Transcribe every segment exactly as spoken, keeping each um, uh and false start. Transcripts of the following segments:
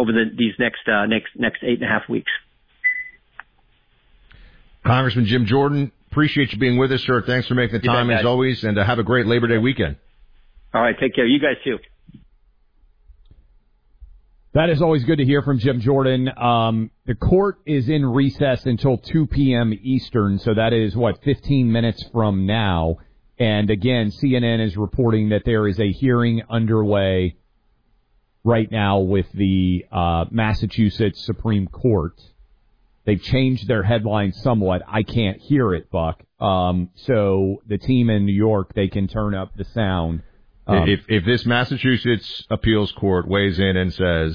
over the, these next uh, next next eight and a half weeks. Congressman Jim Jordan, appreciate you being with us, sir. Thanks for making the time as always, and uh, have a great Labor Day weekend. All right, take care. You guys too. That is always good to hear from Jim Jordan. Um, the court is in recess until two p.m. Eastern, so that is, what, fifteen minutes from now. And, again, C N N is reporting that there is a hearing underway right now with the uh, Massachusetts Supreme Court. They've changed their headline somewhat. I can't hear it, Buck. Um, so the team in New York, they can turn up the sound. Um, if if this Massachusetts appeals court weighs in and says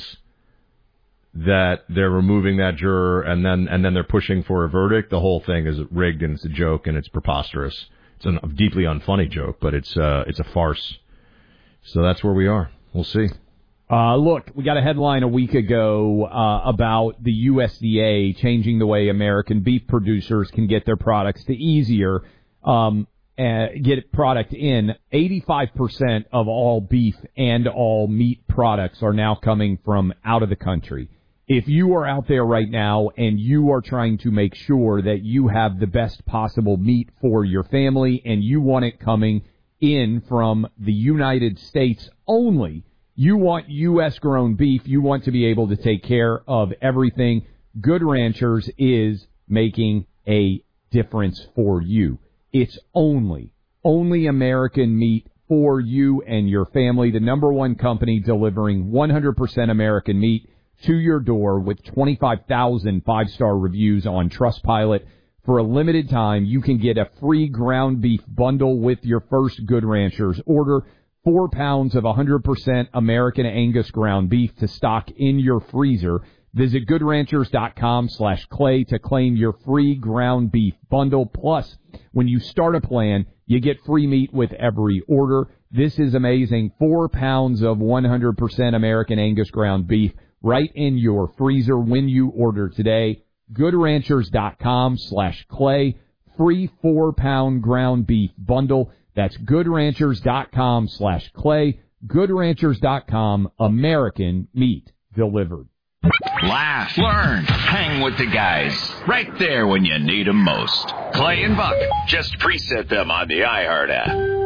that they're removing that juror and then and then they're pushing for a verdict, the whole thing is rigged and it's a joke and it's preposterous. It's a deeply unfunny joke, but it's uh, it's a farce. So that's where we are. We'll see. Uh, look, we got a headline a week ago uh, about the U S D A changing the way American beef producers can get their products to easier. Um, Uh, get product in. eighty-five percent of all beef and all meat products are now coming from out of the country. If you are out there right now and you are trying to make sure that you have the best possible meat for your family and you want it coming in from the United States only, you want U S grown beef, you want to be able to take care of everything, Good Ranchers is making a difference for you. It's only, only American meat for you and your family. The number one company delivering one hundred percent American meat to your door with twenty-five thousand five-star reviews on Trustpilot. For a limited time, you can get a free ground beef bundle with your first Good Ranchers order. Four pounds of one hundred percent American Angus ground beef to stock in your freezer. Visit goodranchers.com slash clay to claim your free ground beef bundle. Plus, when you start a plan, you get free meat with every order. This is amazing. Four pounds of one hundred percent American Angus ground beef right in your freezer when you order today. goodranchers.com slash clay. Free four-pound ground beef bundle. That's goodranchers.com slash clay. goodranchers dot com. American meat delivered. Laugh, learn, hang with the guys. Right there when you need them most. Clay and Buck. Just preset them on the iHeart app.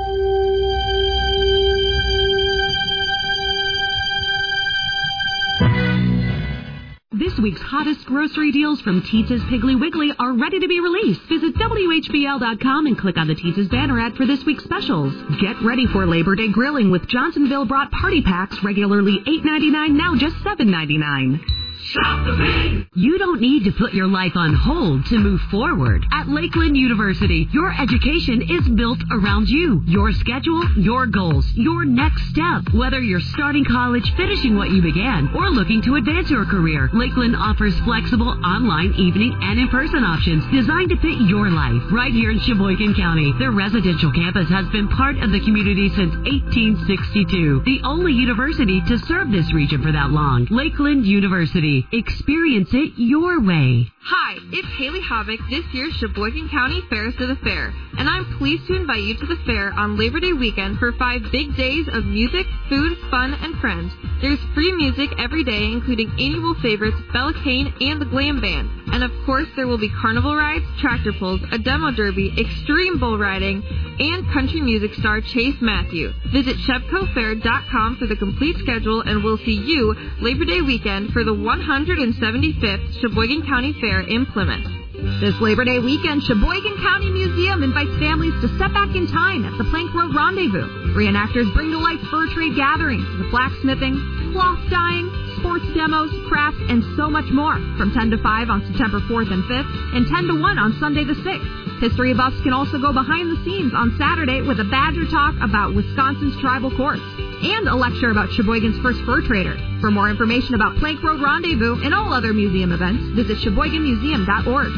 This week's hottest grocery deals from Teetza's Piggly Wiggly are ready to be released. Visit W H B L dot com and click on the Teetza's banner ad for this week's specials. Get ready for Labor Day grilling with Johnsonville brought party packs, regularly eight ninety-nine, now just seven ninety-nine. Shop the Big. You don't need to put your life on hold to move forward. At Lakeland University, your education is built around you, your schedule, your goals, your next step. Whether you're starting college, finishing what you began, or looking to advance your career, Lakeland offers flexible online, evening, and in-person options designed to fit your life. Right here in Sheboygan County, their residential campus has been part of the community since eighteen sixty-two. The only university to serve this region for that long. Lakeland University. Experience it your way. Hi, it's Haley Havoc, this year's Sheboygan County Fairest of the Fair, and I'm pleased to invite you to the fair on Labor Day weekend for five big days of music, food, fun, and friends. There's free music every day, including annual favorites Bella Kane and the Glam Band. And of course, there will be carnival rides, tractor pulls, a demo derby, extreme bull riding, and country music star Chase Matthew. Visit Shebco Fair dot com for the complete schedule, and we'll see you Labor Day weekend for the one hundred seventy-fifth Sheboygan County Fair in Plymouth. This Labor Day weekend, Sheboygan County Museum invites families to step back in time at the Plank Road Rendezvous. Reenactors bring to life fur trade gatherings, with blacksmithing, cloth dyeing, sports demos, crafts, and so much more. From ten to five on September fourth and fifth, and ten to one on Sunday the sixth. History buffs can also go behind the scenes on Saturday with a Badger Talk about Wisconsin's tribal courts and a lecture about Sheboygan's first fur trader. For more information about Plank Road Rendezvous and all other museum events, visit Sheboygan Museum dot org.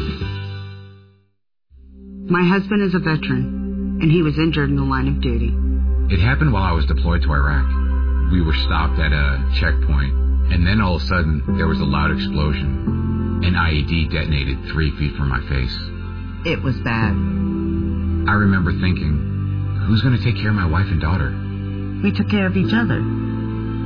My husband is a veteran, and he was injured in the line of duty. It happened while I was deployed to Iraq. We were stopped at a checkpoint, and then all of a sudden, there was a loud explosion. An I E D detonated three feet from my face. It was bad. I remember thinking, who's going to take care of my wife and daughter? We took care of each other.